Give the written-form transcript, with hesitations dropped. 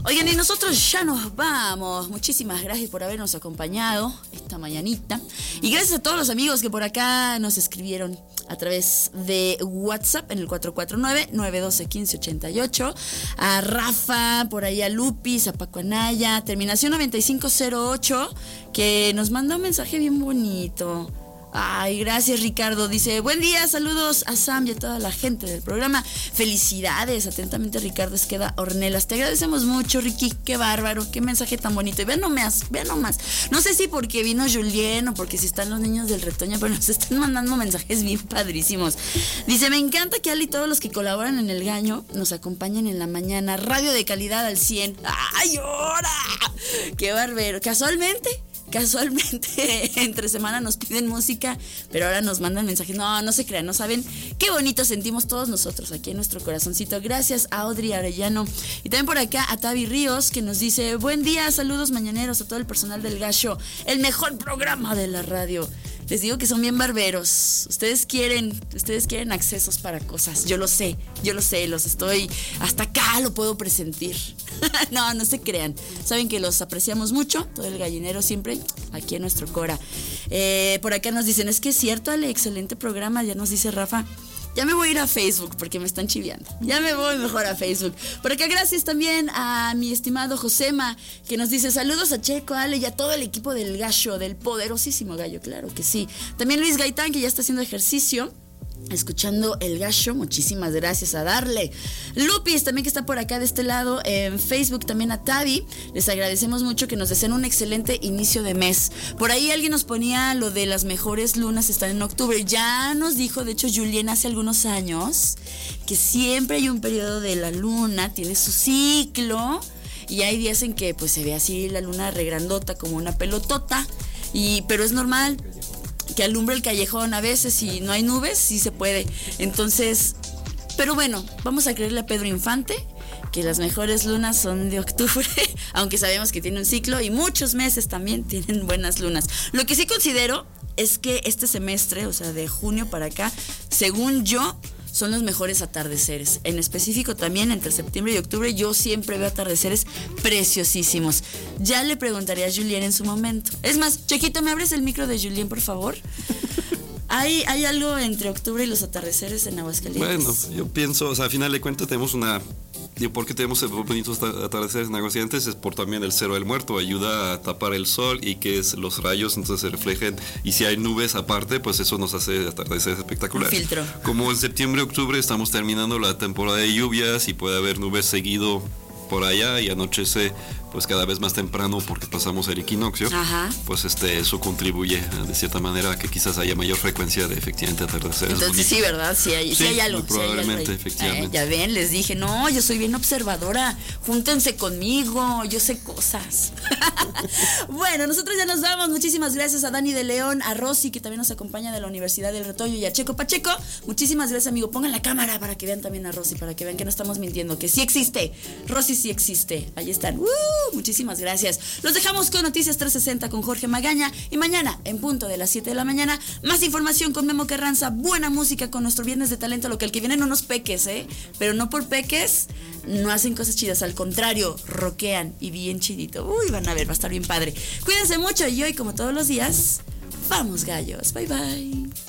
Oigan, y nosotros ya nos vamos. Muchísimas gracias por habernos acompañado esta mañanita. Y gracias a todos los amigos que por acá nos escribieron a través de WhatsApp en el 449-912-1588. A Rafa, por ahí a Lupis, a Paco Anaya, terminación 9508, que nos manda un mensaje bien bonito. Ay, gracias Ricardo, dice, buen día, saludos a Sam y a toda la gente del programa, felicidades, atentamente Ricardo Esqueda Ornelas, te agradecemos mucho Ricky, qué bárbaro, qué mensaje tan bonito, y vean nomás, no sé si porque vino Julien o porque si están los niños del retoño, pero nos están mandando mensajes bien padrísimos. Dice, me encanta que Ali y todos los que colaboran en El Gallo nos acompañen en la mañana, radio de calidad al 100, ¡ay, ahora! ¡Qué bárbaro! Casualmente entre semana nos piden música, pero ahora nos mandan mensajes. No se crean, no saben qué bonito sentimos todos nosotros aquí en nuestro corazoncito. Gracias a Audrey Arellano y también por acá a Tavi Ríos, que nos dice, buen día, saludos mañaneros a todo el personal del Gallo, el mejor programa de la radio. Les digo que son bien barberos. Ustedes quieren accesos para cosas. Yo lo sé, los estoy, hasta acá lo puedo presentir. No se crean. Saben que los apreciamos mucho, todo el gallinero siempre aquí en nuestro Cora. Por acá nos dicen, es que es cierto, Ale, excelente programa, ya nos dice Rafa. Ya me voy a ir a Facebook porque me están chiviando. Ya me voy mejor a Facebook. Por acá gracias también a mi estimado Josema, que nos dice saludos a Checo, Ale y a todo el equipo del Gallo, del poderosísimo Gallo, claro que sí. También Luis Gaitán, que ya está haciendo ejercicio, escuchando El Gallo, muchísimas gracias a darle. Lupis también, que está por acá de este lado en Facebook, también a Tavi, les agradecemos mucho que nos deseen un excelente inicio de mes. Por ahí alguien nos ponía lo de las mejores lunas están en octubre, ya nos dijo de hecho Julien hace algunos años que siempre hay un periodo de la luna, tiene su ciclo y hay días en que pues se ve así la luna regrandota como una pelotota, pero es normal que alumbre el callejón a veces, si no hay nubes, sí se puede. Entonces, pero bueno, vamos a creerle a Pedro Infante que las mejores lunas son de octubre, aunque sabemos que tiene un ciclo y muchos meses también tienen buenas lunas. Lo que sí considero es que este semestre, o sea, de junio para acá, según yo, son los mejores atardeceres. En específico también entre septiembre y octubre yo siempre veo atardeceres preciosísimos. Ya le preguntaré a Julien en su momento. Es más, Chequito, ¿me abres el micro de Julien, por favor? ¿Hay algo entre octubre y los atardeceres en Aguascalientes? Bueno, yo pienso, o sea, a final de cuentas tenemos ¿por qué tenemos bonitos atardeceres en Aguascalientes? Es por también el Cero del Muerto, ayuda a tapar el sol y que los rayos entonces se reflejen, y si hay nubes aparte, pues eso nos hace atardeceres espectaculares. Un filtro. Como en septiembre, octubre estamos terminando la temporada de lluvias y puede haber nubes seguido por allá y anochece pues cada vez más temprano porque pasamos el equinoccio. Ajá. Pues eso contribuye de cierta manera a que quizás haya mayor frecuencia de efectivamente atardeceres. Entonces bonitos. Sí, ¿verdad? Sí hay algo. Probablemente, sí hay algo efectivamente. Ya ven, les dije, no, yo soy bien observadora, júntense conmigo, yo sé cosas. Bueno, nosotros ya nos vamos. Muchísimas gracias a Dani de León, a Rosy, que también nos acompaña de la Universidad del Retoño, y a Checo Pacheco. Muchísimas gracias, amigo. Pongan la cámara para que vean también a Rosy, para que vean que no estamos mintiendo, que sí existe. Rosy sí existe. Ahí están. Muchísimas gracias. Los dejamos con Noticias 360 con Jorge Magaña, y mañana en punto de las 7 de la mañana más información con Memo Carranza, buena música con nuestro Viernes de Talento Local, que vienen unos peques, pero no por peques no hacen cosas chidas, al contrario, rockean y bien chidito. Van a ver, va a estar bien padre. Cuídense mucho y hoy, como todos los días, vamos gallos. Bye bye.